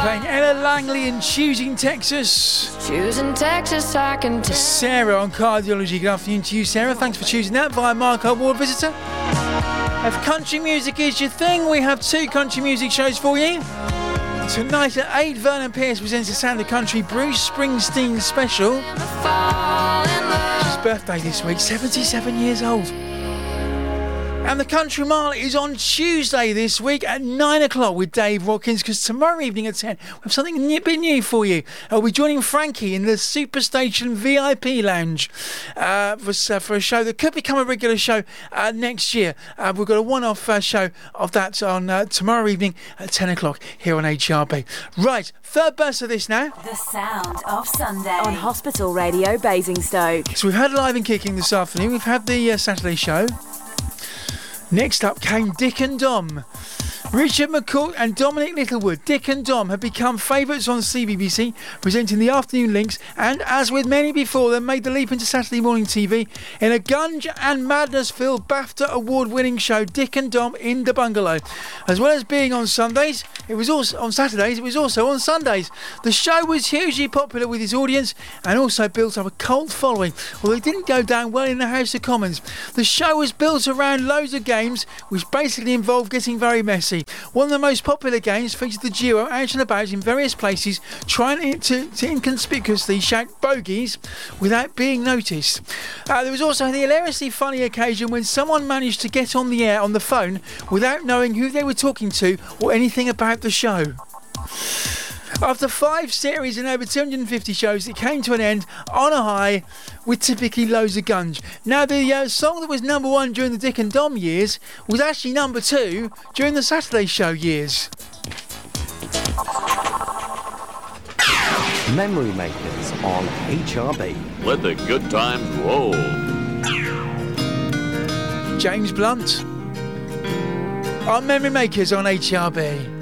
Playing Ella Langley and Choosing Texas. Choosing Texas, I can tell. Sarah on Cardiology. Good afternoon to you, Sarah. Thanks for choosing that via Marco Ward Visitor. If country music is your thing, we have 2 country music shows for you. Tonight at 8, Vernon Pierce presents the Sound of Country Bruce Springsteen special. It's his birthday this week, 77 years old. And the Country Mile is on Tuesday this week at 9 o'clock with Dave Watkins, because tomorrow evening at 10 we have something a bit new for you. We're joining Frankie in the Superstation VIP Lounge for a show that could become a regular show next year. We've got a one-off show of that on tomorrow evening at 10 o'clock here on HRB. Right, third burst of this now. The Sound of Sunday on Hospital Radio Basingstoke. So we've had Live and Kicking this afternoon. We've had the Saturday show. Next up came Dick and Dom. Richard McCourt and Dominic Littlewood, Dick and Dom, have become favourites on CBBC, presenting the afternoon links, and as with many before them, made the leap into Saturday morning TV in a gunge and madness-filled BAFTA award-winning show, Dick and Dom in the Bungalow. As well as being on Sundays, it was also on Saturdays, it was also on Sundays. The show was hugely popular with its audience and also built up a cult following, although it didn't go down well in the House of Commons. The show was built around loads of games, which basically involved getting very messy. One of the most popular games featured the duo out and about in various places, trying to inconspicuously shout bogeys without being noticed. There was also the hilariously funny occasion when someone managed to get on the air on the phone without knowing who they were talking to or anything about the show. After 5 series and over 250 shows, it came to an end on a high with typically loads of gunge. Now, the song that was number 1 during the Dick and Dom years was actually number 2 during the Saturday show years. Memory Makers on HRB. Let the good times roll. James Blunt on Memory Makers on HRB.